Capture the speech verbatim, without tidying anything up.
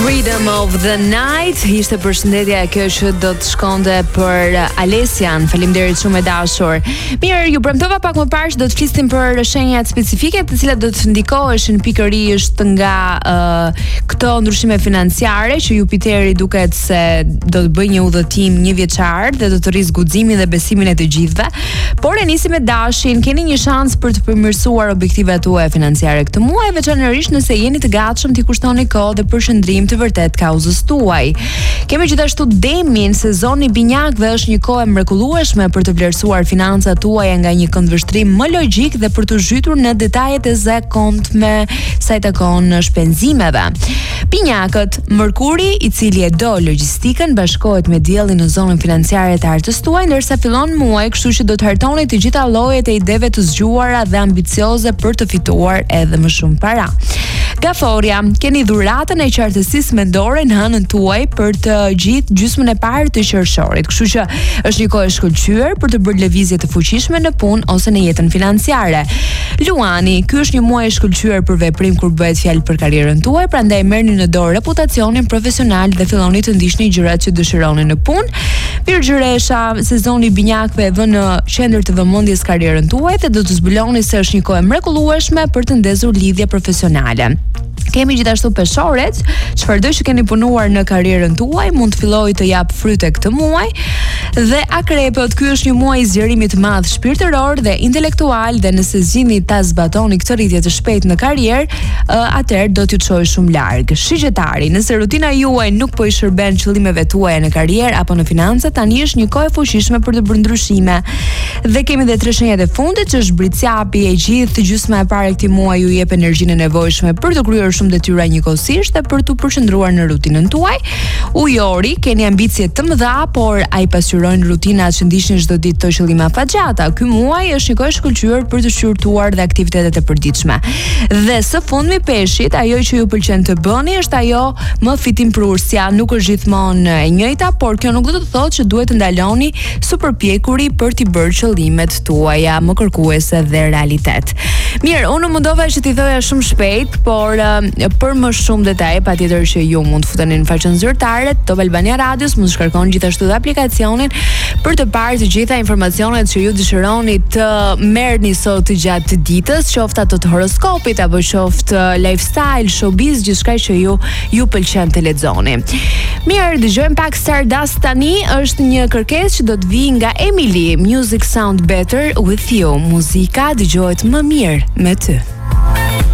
Rhythm of the Night ishte përshëndetja e kjo që do të shkonte për Alesian. Faleminderit shumë e dashur. Mirë, ju premtova pak më parë që do të flisnim për shenjat specifike, të cilat do të ndikoheshin pikërisht nga uh, këto ndryshime financiare që Jupiteri duket se do të bëjë një udhëtim një vjeçar dhe do të rrisë guximin dhe besimin e të gjithëve. Por e nisim me dashin, keni një shans për të përmirësuar objektivat tuaja financiare këtë muaj, veçanërisht nëse jeni të gatshëm t'i kushtoni kohë dhe përshëndrim të vërtet kauzës tuaj. Kemi gjithashtu demin, sezoni binjakëve është një kohë e mrekullueshme për të vlerësuar financat tuaja nga një këndvështrim më logjik dhe për të zhytur në detajet e zakonshme sa i takon shpenzimeve. Binjakët, Mërkuri, i cili e do logjistikën, bashkohet me diellin në zonën financiare të artës tuaj, ndërsa fillon muaji, kështu që do të hartoni të gjitha llojet e ideve të zgjuara dhe ambicioze për të fituar edhe më shumë para. Gaforia, keni dhuratën e qartësisë mendore në hënën tuaj për të gjithë gjysmën e parë të qershorit, kështu që është një kohë e shkëlqyer për të bërë lëvizje të fuqishme në punë ose në jetën financiare. Luani, ky është një muaj i shkëlqyer për veprim kur bëhet fjalë për karrierën tuaj, prandaj merrni në dorë reputacionin profesional dhe filloni të ndiqni gjërat që dëshironi në punë. Virgjëresha, sezoni i binjakëve e vën në qendër të vëmendjes karrierën tuaj dhe do të zbuloni se është një kohë e mrekullueshme për të ndezur lidhje profesionale. Kemi gjithashtu Peshoret, çfarëdo që keni punuar në karrierën tuaj mund të fillojë të jap fryte këtë muaj. Dhe Akrepët, ky është një muaj i zgjerimit të madh shpirtëror dhe intelektual, dhe nëse zgjidhni ta zbatoni këtë rritje të shpejtë në karrierë, atëherë do t'ju çojë shumë larg. Shigjetari, nëse rutina juaj nuk po i shërben qëllimeve tuaja në karrierë apo në financa, tani është një kohë e fuqishme për të bërë ndryshime. Dhe kemi edhe tre shenjat e fundit, që është Britsjapi, e gjithë gjysma e parë e këtij muaji ju jep energjinë e nevojshme për të kryer shumë detyra njëkohësisht dhe për të përqendruar në rutinën tuaj. Ujori, keni ambicie të mëdha, por ai pasqyrojnë rutinat që ndiqni çdo ditë të qëllime afatgjata. Ky muaj është një kohë e shkëlqyer për të shqyrtuar dhe aktivitetet e përditshme. Dhe së fundmi Peshit, ajo që ju pëlqen të bëni është ajo më fitimprurësja, nuk është gjithmonë e njëjta, por kjo nuk do të thotë që duhet të ndaloni superpjekuri për t'i bërë qëllimet tuaja më kërkuese dhe realitet. Mirë, unë mundova që t'i thoja shumë shpejt, por për më shumë detaje, patjetër që ju mund të futeni në faqen zyrtare të Top Albania Radios, mund të shkarkoni gjithashtu dhe aplikacionin për të parë të gjitha informacionet që ju dëshironi të merrni sot gjatë ditës, qoftë ato të horoskopit apo qoftë lifestyle, showbiz, gjithçka që ju ju pëlqen të lexoni. Mirë, dëgjojmë pak Stardust tani, është një kërkesë që do të vijë nga Emily, Music Sound Better with You. Muzika dëgohet më mirë me ty.